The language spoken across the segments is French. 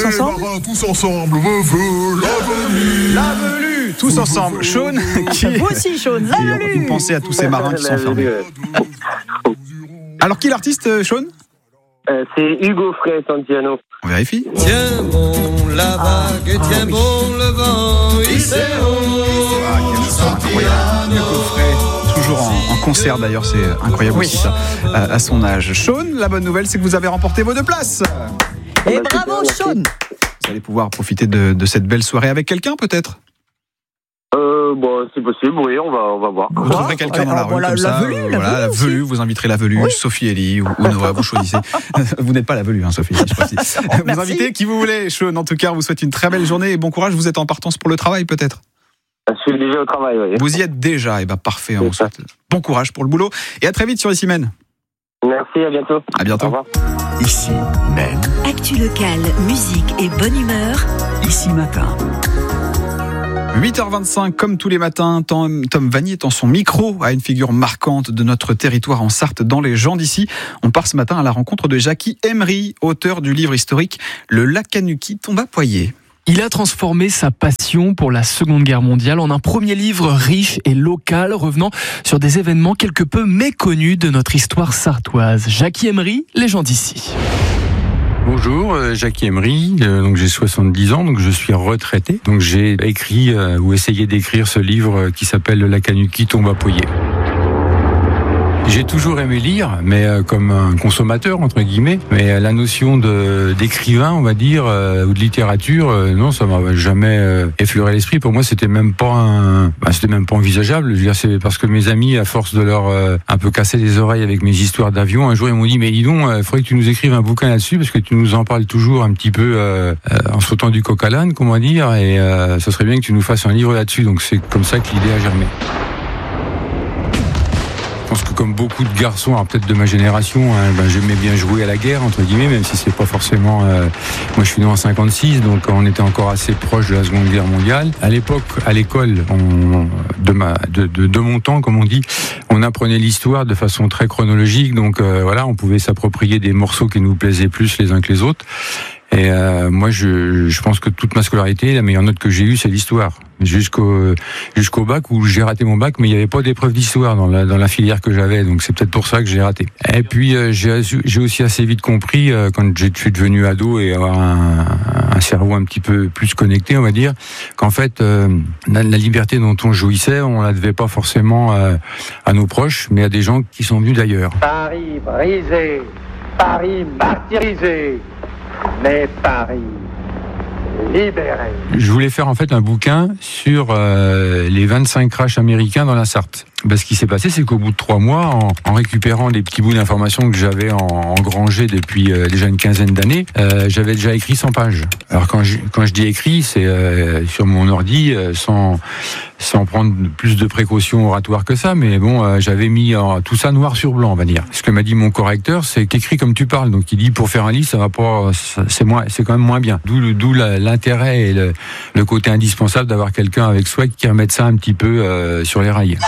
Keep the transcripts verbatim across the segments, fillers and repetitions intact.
ensemble. Marins, tous ensemble, veux, l'avenue. L'avenue, tous ensemble. Sean, qui Vous aussi, Sean, l'avenue. Vous pensez à tous ces marins qui sont enfermés. Alors, qui est l'artiste, Sean? Euh, c'est Hugo Frey Santiano. On vérifie. Tiens bon la vague, ah, tiens ah, oui. bon le vent, il s'est ah, incroyable. Hugo Frey, toujours en, en concert d'ailleurs, c'est incroyable oui. aussi ça, à, à son âge. Sean, la bonne nouvelle, c'est que vous avez remporté vos deux places. Et bravo, Sean. Vous allez pouvoir profiter de, de cette belle soirée avec quelqu'un, peut-être? Euh, bon, c'est possible, oui, on va, on va voir. Vous trouverez quelqu'un dans la rue, voilà, comme la ça. Velue, la voilà, la Velue, vous inviterez la Velue, oui. Sophie Elie ou, ou Noah, vous choisissez. Vous n'êtes pas la Velue, hein, Sophie, je précise. Oh, vous invitez qui vous voulez, Sean. En tout cas, on vous souhaite une très belle journée et bon courage. Vous êtes en partance pour le travail, peut-être? Je suis déjà au travail, oui. Vous y êtes déjà, et ben parfait. On vous souhaite bon courage pour le boulot et à très vite sur Ici Mène. Merci, à bientôt. À bientôt. Au revoir. Ici Mène. Actu locale, musique et bonne humeur. Ici Matin. huit heures vingt-cinq, comme tous les matins, Tom, Tom Vanier tend son micro à une figure marquante de notre territoire en Sarthe, dans les gens d'ici. On part ce matin à la rencontre de Jackie Emery, auteur du livre historique Le Lakanuki tombe à Poyé. Il a transformé sa passion pour la Seconde Guerre mondiale en un premier livre riche et local, revenant sur des événements quelque peu méconnus de notre histoire sartoise. Jackie Emery, les gens d'ici. Bonjour, euh, Jackie Emery, euh, donc j'ai soixante-dix ans, donc je suis retraité. Donc j'ai écrit euh, ou essayé d'écrire ce livre euh, qui s'appelle Le Lakanuki tombe à Poyé. J'ai toujours aimé lire, mais euh, comme un consommateur entre guillemets. Mais euh, la notion de d'écrivain, on va dire, euh, ou de littérature, euh, non, ça m'a jamais euh, effleuré l'esprit. Pour moi, c'était même pas un, bah, c'était même pas envisageable. Je veux dire, c'est parce que mes amis, à force de leur euh, un peu casser les oreilles avec mes histoires d'avion, un jour ils m'ont dit, mais dis donc, il euh, faudrait que tu nous écrives un bouquin là-dessus, parce que tu nous en parles toujours un petit peu euh, euh, en sautant du coq à l'âne, comment dire, et euh, ça serait bien que tu nous fasses un livre là-dessus. Donc c'est comme ça que l'idée a germé. Je pense que comme beaucoup de garçons, alors peut-être de ma génération, hein, ben j'aimais bien jouer à la guerre entre guillemets, même si c'est pas forcément. Euh, moi, je suis né en cinquante-six, donc on était encore assez proche de la Seconde Guerre mondiale. À l'époque, à l'école, on, de ma, de, de, de mon temps, comme on dit, on apprenait l'histoire de façon très chronologique. Donc euh, voilà, on pouvait s'approprier des morceaux qui nous plaisaient plus les uns que les autres. Et euh, moi, je, je pense que toute ma scolarité, la meilleure note que j'ai eue, c'est l'histoire. Jusqu'au jusqu'au bac où j'ai raté mon bac, mais il n'y avait pas d'épreuve d'histoire dans la dans la filière que j'avais, donc c'est peut-être pour ça que j'ai raté. Et puis euh, j'ai j'ai aussi assez vite compris euh, quand je suis devenu ado et avoir un, un cerveau un petit peu plus connecté, on va dire, qu'en fait euh, la, la liberté dont on jouissait, on la devait pas forcément euh, à nos proches, mais à des gens qui sont venus d'ailleurs. Paris brisé, Paris martyrisé, mais Paris libéré. Je voulais faire en fait un bouquin sur euh, les vingt-cinq crashs américains dans la Sarthe. Ben, ce qui s'est passé, c'est qu'au bout de trois mois, en, en récupérant les petits bouts d'informations que j'avais en, engrangés depuis euh, déjà une quinzaine d'années, euh, j'avais déjà écrit cent pages. Alors quand je, quand je dis écrit, c'est euh, sur mon ordi, euh, sans, sans prendre plus de précautions oratoires que ça, mais bon, euh, j'avais mis euh, tout ça noir sur blanc, on va dire. Ce que m'a dit mon correcteur, c'est qu'écris comme tu parles. Donc il dit, pour faire un livre, ça va pas, c'est moins, c'est quand même moins bien. D'où, d'où la, l'intérêt et le, le côté indispensable d'avoir quelqu'un avec soi qui remette ça un petit peu euh, sur les rails.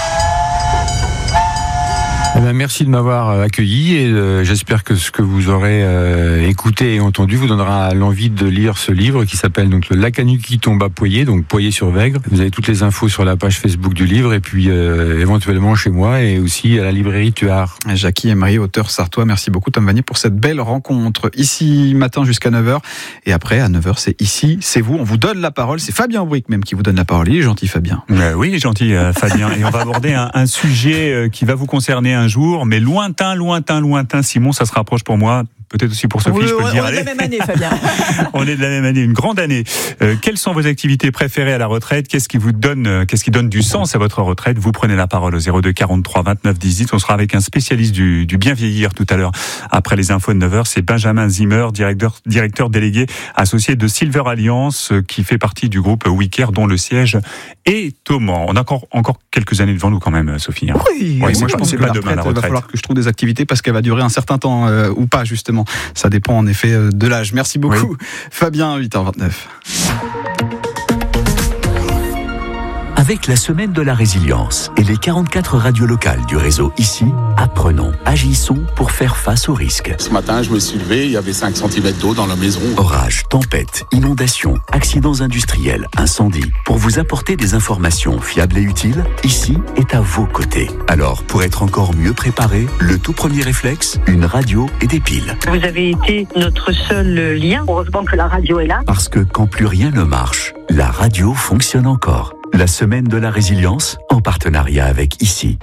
Eh bien, merci de m'avoir accueilli et euh, j'espère que ce que vous aurez euh, écouté et entendu vous donnera l'envie de lire ce livre qui s'appelle donc Le Lakanuki tombe à Poyé, donc Poyé-sur-Vègre. Vous avez toutes les infos sur la page Facebook du livre et puis euh, éventuellement chez moi et aussi à la librairie Tuard. Jackie Emery, auteur sartois, merci beaucoup Tom Vanier pour cette belle rencontre. Ici matin jusqu'à neuf heures et après à neuf heures c'est Ici, c'est vous. On vous donne la parole, c'est Fabien Aubric même qui vous donne la parole. Il est gentil Fabien. Euh, oui, il est gentil euh, Fabien et on va aborder un, un sujet euh, qui va vous concerner un jour, mais lointain, lointain, lointain. Simon, ça se rapproche pour moi. Peut-être aussi pour Sophie, oui, je peux on, le dire. On est de la même année, Fabien. On est de la même année, une grande année. Euh, quelles sont vos activités préférées à la retraite? Qu'est-ce qui vous donne, euh, qu'est-ce qui donne du sens à votre retraite? Vous prenez la parole au zéro deux quarante-trois vingt-neuf dix-huit. On sera avec un spécialiste du, du bien vieillir tout à l'heure. Après les infos de neuf heures, c'est Benjamin Zimmer, directeur, directeur délégué associé de Silver Alliance, euh, qui fait partie du groupe Wicker, dont le siège est au Mans. On a encore, encore quelques années devant nous quand même, Sophie. Hein. Oui, oui moi je pense que la retraite, il va falloir que je trouve des activités parce qu'elle va durer un certain temps euh, ou pas justement. Ça dépend en effet de l'âge. Merci beaucoup oui. Fabien, huit heures vingt-neuf. Avec la semaine de la résilience et les quarante-quatre radios locales du réseau Ici, apprenons, agissons pour faire face aux risques. Ce matin, je me suis levé, il y avait cinq centimètres d'eau dans la maison. Orages, tempêtes, inondations, accidents industriels, incendies. Pour vous apporter des informations fiables et utiles, Ici est à vos côtés. Alors, pour être encore mieux préparé, le tout premier réflexe, une radio et des piles. Vous avez été notre seul lien. Heureusement que la radio est là. Parce que quand plus rien ne marche, la radio fonctionne encore. La semaine de la résilience, en partenariat avec Ici.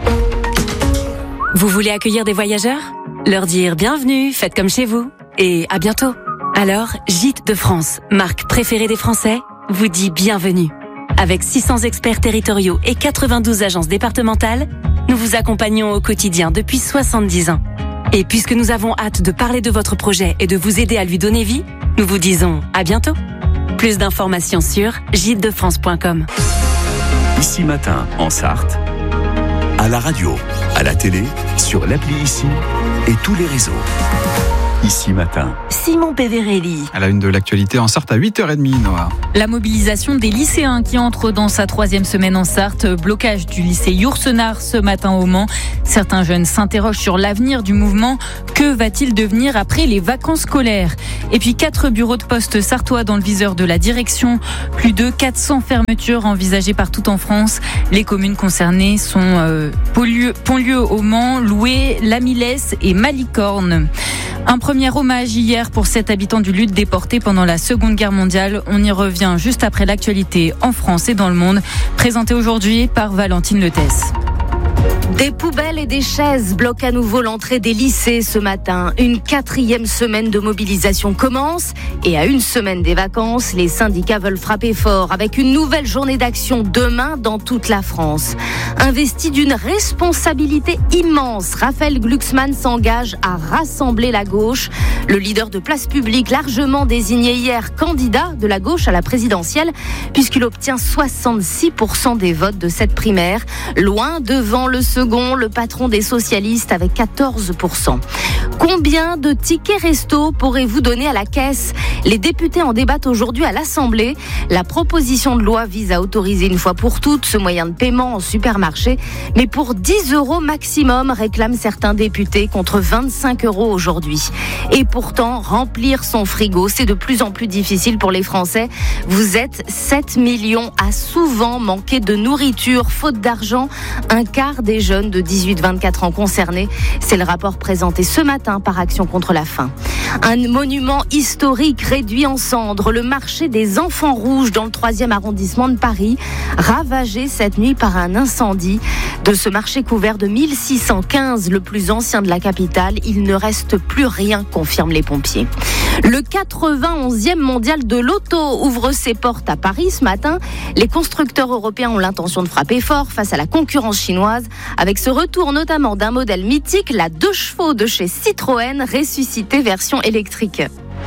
Vous voulez accueillir des voyageurs ? Leur dire bienvenue, faites comme chez vous. Et à bientôt. Alors, Gîtes de France, marque préférée des Français, vous dit bienvenue. Avec six cents experts territoriaux et quatre-vingt-douze agences départementales, nous vous accompagnons au quotidien depuis soixante-dix ans. Et puisque nous avons hâte de parler de votre projet et de vous aider à lui donner vie, nous vous disons à bientôt. Plus d'informations sur gîtes de france point com. Ici Matin, en Sarthe, à la radio, à la télé, sur l'appli Ici et tous les réseaux. Ici Matin. Simon Peverelli. À la une de l'actualité en Sarthe à huit heures trente, Noah. La mobilisation des lycéens qui entrent dans sa troisième semaine en Sarthe. Blocage du lycée Yourcenar ce matin au Mans. Certains jeunes s'interrogent sur l'avenir du mouvement. Que va-t-il devenir après les vacances scolaires ? Et puis quatre bureaux de poste sartois dans le viseur de la direction. Plus de quatre cents fermetures envisagées partout en France. Les communes concernées sont euh, Pontlieu, Pontlieu au Mans, Loué, La Millesse et Malicorne. Un premier hommage hier pour sept habitants du Lude déportés pendant la Seconde Guerre mondiale. On y revient juste après l'actualité en France et dans le monde, présentée aujourd'hui par Valentine Letesse. Des poubelles et des chaises bloquent à nouveau l'entrée des lycées ce matin. Une quatrième semaine de mobilisation commence et à une semaine des vacances, les syndicats veulent frapper fort avec une nouvelle journée d'action demain dans toute la France. Investi d'une responsabilité immense, Raphaël Glucksmann s'engage à rassembler la gauche. Le leader de Place Publique, largement désigné hier candidat de la gauche à la présidentielle, puisqu'il obtient soixante-six pour cent des votes de cette primaire, loin devant le second, le patron des socialistes avec quatorze pour cent. Combien de tickets resto pourrez-vous donner à la caisse ? Les députés en débattent aujourd'hui à l'Assemblée. La proposition de loi vise à autoriser une fois pour toutes ce moyen de paiement en supermarché, mais pour dix euros maximum, réclament certains députés, contre vingt-cinq euros aujourd'hui. Et pourtant, remplir son frigo, c'est de plus en plus difficile pour les Français. Vous êtes sept millions à souvent manquer de nourriture, faute d'argent. Un quart des jeunes de dix-huit à vingt-quatre ans concernés. C'est le rapport présenté ce matin par Action contre la faim. Un monument historique réduit en cendres, le marché des Enfants Rouges dans le troisième arrondissement de Paris, ravagé cette nuit par un incendie. De ce marché couvert de mille six cent quinze, le plus ancien de la capitale, il ne reste plus rien, confirment les pompiers. Le quatre-vingt-onzième mondial de l'auto ouvre ses portes à Paris ce matin. Les constructeurs européens ont l'intention de frapper fort face à la concurrence chinoise, avec ce retour notamment d'un modèle mythique, la deux chevaux de chez Citroën, ressuscité version électrique.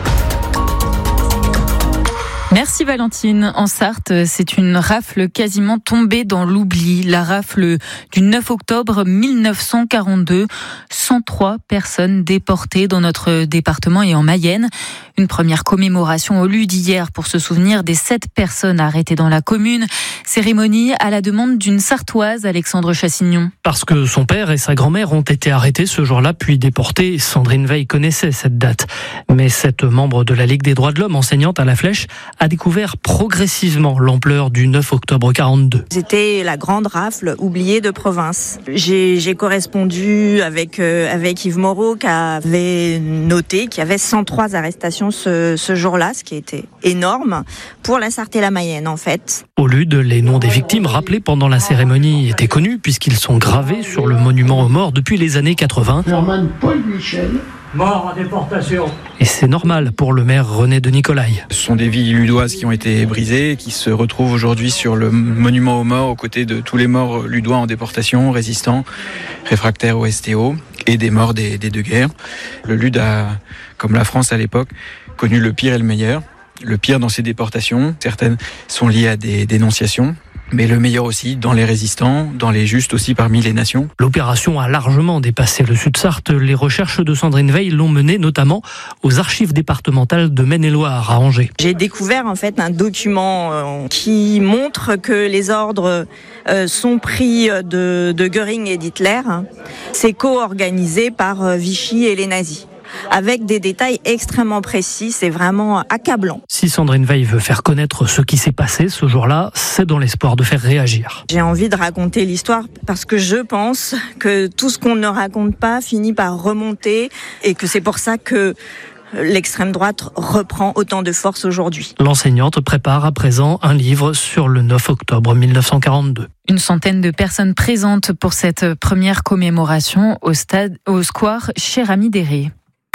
Merci Valentine. En Sarthe, c'est une rafle quasiment tombée dans l'oubli. La rafle du neuf octobre mille neuf cent quarante-deux. cent trois personnes déportées dans notre département et en Mayenne. Une première commémoration au Lude hier pour se souvenir des sept personnes arrêtées dans la commune. Cérémonie à la demande d'une Sartoise, Alexandre Chassignon. Parce que son père et sa grand-mère ont été arrêtés ce jour-là puis déportés. Sandrine Veil connaissait cette date. Mais cette membre de la Ligue des droits de l'homme, enseignante à la Flèche, a découvert progressivement l'ampleur du neuf octobre quarante-deux. C'était la grande rafle oubliée de province. J'ai, j'ai correspondu avec, euh, avec Yves Moreau qui avait noté qu'il y avait cent trois arrestations ce, ce jour-là, ce qui était énorme pour la Sarthe et la Mayenne en fait. Au Lude, les noms des victimes rappelés pendant la cérémonie étaient connus puisqu'ils sont gravés sur le monument aux morts depuis les années quatre-vingts. Herman Paul Michel, mort en déportation. Et c'est normal pour le maire René de Nicolaï. Ce sont des vies ludoises qui ont été brisées, qui se retrouvent aujourd'hui sur le monument aux morts, aux côtés de tous les morts ludois en déportation, résistants, réfractaires au S T O, et des morts des, des deux guerres. Le Lude a, comme la France à l'époque, connu le pire et le meilleur. Le pire dans ces déportations, certaines sont liées à des dénonciations, mais le meilleur aussi dans les résistants, dans les justes aussi parmi les nations. L'opération a largement dépassé le Sud-Sarthe. Les recherches de Sandrine Veil l'ont menée notamment aux archives départementales de Maine-et-Loire à Angers. J'ai découvert en fait un document euh, qui montre que les ordres euh, sont pris de, de Göring et d'Hitler. C'est co-organisé par euh, Vichy et les nazis, avec des détails extrêmement précis. C'est vraiment accablant. Si Sandrine Veil veut faire connaître ce qui s'est passé ce jour-là, c'est dans l'espoir de faire réagir. J'ai envie de raconter l'histoire parce que je pense que tout ce qu'on ne raconte pas finit par remonter et que c'est pour ça que l'extrême droite reprend autant de force aujourd'hui. L'enseignante prépare à présent un livre sur le neuf octobre mille neuf cent quarante-deux. Une centaine de personnes présentes pour cette première commémoration au stade, au square Cher-Ami Déré.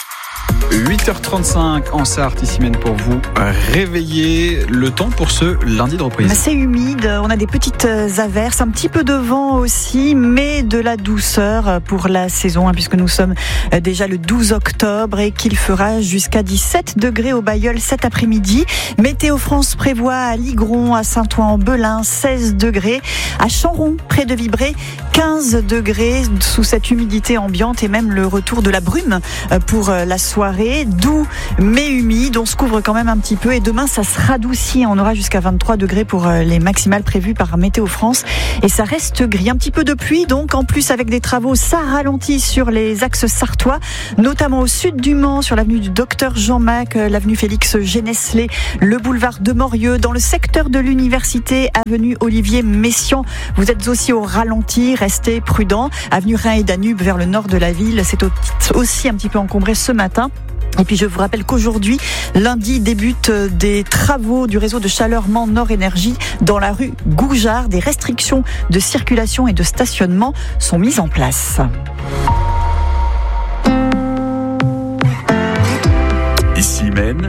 huit heures trente-cinq en Sarthe, ici mène pour vous réveiller. Le temps pour ce lundi de reprise. C'est humide, on a des petites averses, un petit peu de vent aussi, mais de la douceur pour la saison, hein, puisque nous sommes déjà le douze octobre et qu'il fera jusqu'à dix-sept degrés au Bailleul cet après-midi. Météo France prévoit à Ligron, à Saint-Ouen-en-Belin, seize degrés, à Chamron, près de Vibré, quinze degrés sous cette humidité ambiante et même le retour de la brume pour la soirée, doux mais humide, on se couvre quand même un petit peu et demain ça se radoucit, on aura jusqu'à vingt-trois degrés pour les maximales prévues par Météo France et ça reste gris, un petit peu de pluie donc en plus avec des travaux, ça ralentit sur les axes sartois, notamment au sud du Mans sur l'avenue du Docteur Jean Mac, l'avenue Félix Géneslet, le boulevard de Morieux, dans le secteur de l'université, avenue Olivier Messiaen, vous êtes aussi au ralenti, restez prudents, avenue Rhin et Danube vers le nord de la ville, c'est aussi un petit peu encombré ce matin. Et puis je vous rappelle qu'aujourd'hui, lundi, débutent des travaux du réseau de chaleur Mans Nord Énergie dans la rue Goujard. Des restrictions de circulation et de stationnement sont mises en place. Ici Maine.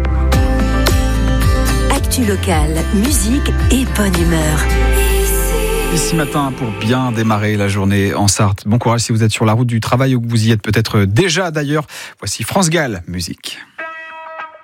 Actu locale, musique et bonne humeur. Ici matin pour bien démarrer la journée en Sarthe. Bon courage si vous êtes sur la route du travail ou que vous y êtes peut-être déjà d'ailleurs. Voici France Gall, musique.